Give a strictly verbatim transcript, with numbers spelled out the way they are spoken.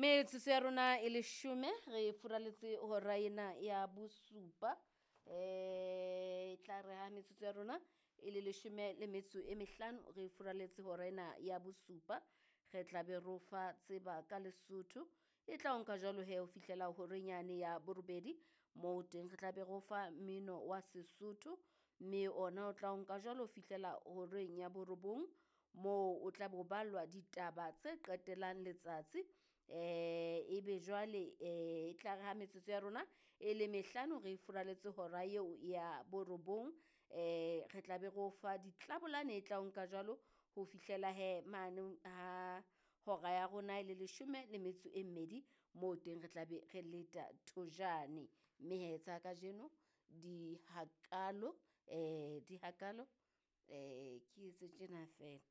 Metsotso ya rona e leshome re furaletse hora ena ya bosupa. E tla re ha metsotso ya rona e le leshome le metso e mehlano re furaletse hora ena ya bosupa. Re tla be ro fa tseba ka Lesotho. E tla nka jwalo he ho fihlela horenyane ya borobedi moo teng re tla be ro fa mmino wa Sesotho, mme ona o tla nka jwalo ho fihlela horeng ya borobong moo o tla bo balwa ditaba tse qetellang letsatsi. Eh ebe jwale eh tla re ha metsotso ya rona e le mehlano re furaletse hora eo ya borobong. Eh re tla be go fa ditlabolane e tla nka jwalo ho fihlela he mane ha hora ya rona e le leshome le metso e mmedi moo teng re tla be re leta thojane. Mme he tsa ka jeno di hakalo eh di hakalo eh ke etse tjena fela.